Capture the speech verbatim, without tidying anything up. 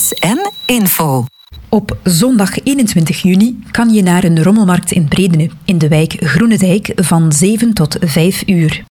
tips en info. Op zondag eenentwintig juni kan je naar een rommelmarkt in Bredene, in de wijk Groenedijk, van zeven tot vijf uur.